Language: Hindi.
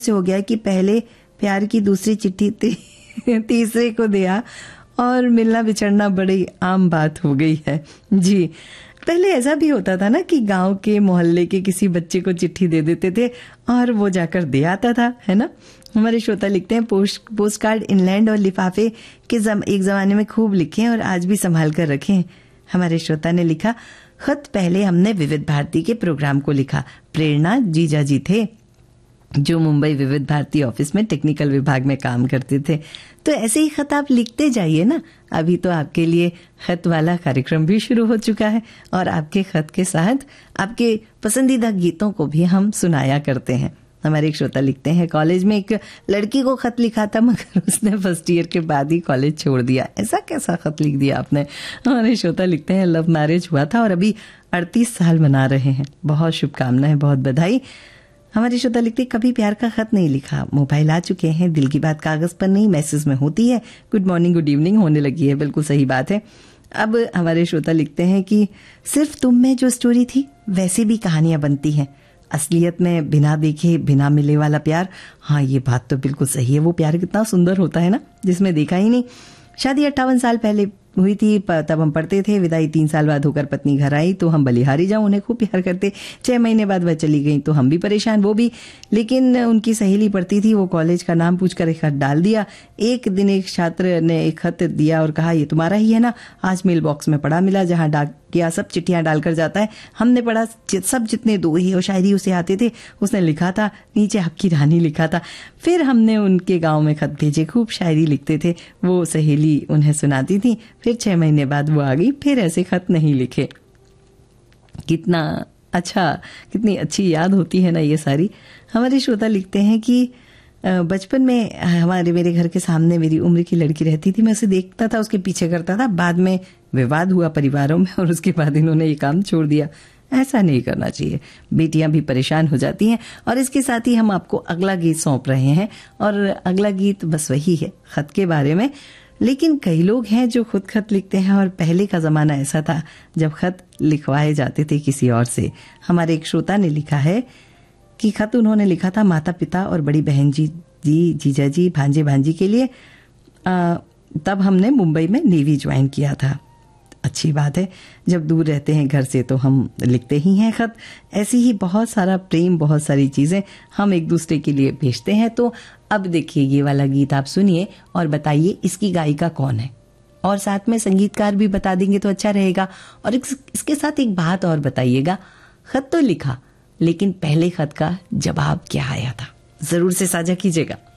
से हो गया कि पहले प्यार की दूसरी चिट्ठी तीसरे को दिया और मिलना बिछड़ना बड़ी आम बात हो गई है। जी, पहले ऐसा भी होता था ना कि गांव के मोहल्ले के किसी बच्चे को चिट्ठी दे देते थे और वो जाकर दे आता था, है ना। हमारे श्रोता लिखते हैं, पोस्ट कार्ड इंग्लैंड और लिफाफे के एक जमाने में खूब लिखे और आज भी संभाल कर रखे। हमारे श्रोता ने लिखा, खत पहले हमने विविध भारती के प्रोग्राम को लिखा। प्रेरणा जीजा जी थे जो मुंबई विविध भारती ऑफिस में टेक्निकल विभाग में काम करते थे। तो ऐसे ही खत आप लिखते जाइए ना। अभी तो आपके लिए खत वाला कार्यक्रम भी शुरू हो चुका है और आपके खत के साथ आपके पसंदीदा गीतों को भी हम सुनाया करते हैं। हमारे एक श्रोता लिखते हैं, कॉलेज में एक लड़की को खत लिखा था मगर उसने फर्स्ट ईयर के बाद ही कॉलेज छोड़ दिया। ऐसा कैसा खत लिख दिया आपने। हमारे श्रोता लिखते हैं, लव मैरिज हुआ था और अभी 38 साल मना रहे हैं। बहुत शुभकामनाएं, बहुत बधाई। हमारे श्रोता लिखते, कभी प्यार का खत नहीं लिखा, मोबाइल आ चुके हैं, दिल की बात कागज पर नहीं मैसेज में होती है। गुड मॉर्निंग गुड इवनिंग होने लगी है। बिल्कुल सही बात है। अब हमारे श्रोता लिखते हैं कि सिर्फ तुम में जो स्टोरी थी वैसी भी कहानियां बनती हैं। असलियत में बिना देखे बिना मिले वाला प्यार, हाँ ये बात तो बिल्कुल सही है। वो प्यार कितना सुंदर होता है ना जिसमें देखा ही नहीं। शादी 58 साल पहले हुई थी, तब हम पढ़ते थे। विदाई 3 साल बाद होकर पत्नी घर आई तो हम बलिहारी जाऊं, उन्हें खूब प्यार करते। 6 महीने बाद वह चली गई तो हम भी परेशान, वो भी। लेकिन उनकी सहेली पढ़ती थी, वो कॉलेज का नाम पूछकर एक खत डाल दिया। एक दिन एक छात्र ने एक खत दिया और कहा, ये तुम्हारा ही है ना। आज मेल बॉक्स में पड़ा मिला, जहां डाकिया सब चिट्ठियां डालकर जाता है। हमने पढ़ा, सब जितने दोहे और शायरी उसे आते थे उसने लिखा था, नीचे आपकी रानी लिखा था। फिर हमने उनके गाँव में खत भेजे, खूब शायरी लिखते थे, वो सहेली उन्हें सुनाती थी। फिर 6 महीने बाद वो आ गई, फिर ऐसे खत नहीं लिखे। कितना अच्छा, कितनी अच्छी याद होती है ना ये सारी। हमारे श्रोता लिखते हैं कि बचपन में मेरे घर के सामने मेरी उम्र की लड़की रहती थी। मैं उसे देखता था, उसके पीछे करता था। बाद में विवाद हुआ परिवारों में और उसके बाद इन्होंने ये काम छोड़ दिया। ऐसा नहीं करना चाहिए, बेटियां भी परेशान हो जाती हैं। और इसके साथ ही हम आपको अगला गीत सौंप रहे हैं और अगला गीत बस वही है, खत के बारे में। लेकिन कई लोग हैं जो खुद खत लिखते हैं और पहले का जमाना ऐसा था जब खत लिखवाए जाते थे किसी और से। हमारे एक श्रोता ने लिखा है कि खत उन्होंने लिखा था माता पिता और बड़ी बहन जी, जीजा जी, भांजे भांजी के लिए। तब हमने मुंबई में नेवी ज्वाइन किया था। अच्छी बात है, जब दूर रहते हैं घर से तो हम लिखते ही हैं खत। ऐसी ही बहुत सारा प्रेम, बहुत सारी चीजें हम एक दूसरे के लिए भेजते हैं। तो अब देखिए ये वाला गीत आप सुनिए और बताइए इसकी गायिका कौन है, और साथ में संगीतकार भी बता देंगे तो अच्छा रहेगा। और इसके साथ एक बात और बताइएगा, खत तो लिखा लेकिन पहले खत का जवाब क्या आया था, जरूर से साझा कीजिएगा।